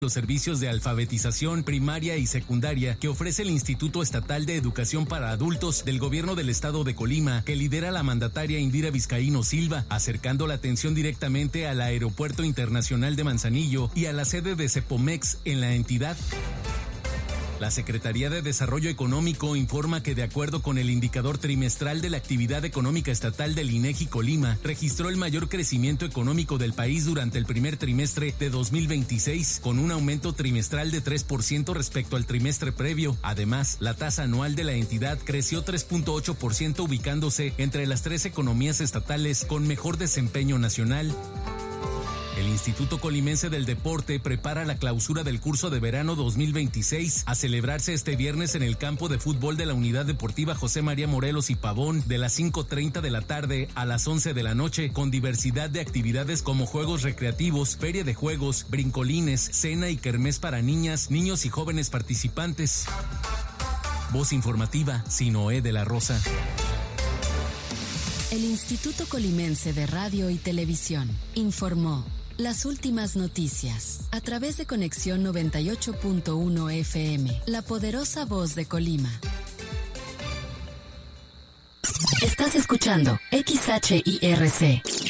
los servicios de alfabetización primaria y secundaria que ofrece el Instituto Estatal de Educación para Adultos del Gobierno del Estado de Colima, que lidera la mandataria Indira Vizcaíno Silva, acercando la atención directamente al Aeropuerto Internacional de Manzanillo y a la sede de Cepomex en la entidad. La Secretaría de Desarrollo Económico informa que, de acuerdo con el indicador trimestral de la actividad económica estatal del INEGI Colima, registró el mayor crecimiento económico del país durante el primer trimestre de 2026, con un aumento trimestral de 3% respecto al trimestre previo. Además, la tasa anual de la entidad creció 3.8%, ubicándose entre las 3 economías estatales con mejor desempeño nacional. El Instituto Colimense del Deporte prepara la clausura del curso de verano 2026 a celebrarse este viernes en el campo de fútbol de la Unidad Deportiva José María Morelos y Pavón de las 5:30 de la tarde a las 11 de la noche, con diversidad de actividades como juegos recreativos, feria de juegos, brincolines, cena y kermés para niñas, niños y jóvenes participantes. Voz informativa, Sinoé de la Rosa. El Instituto Colimense de Radio y Televisión informó las últimas noticias a través de Conexión 98.1 FM, la poderosa voz de Colima. Estás escuchando XHIRC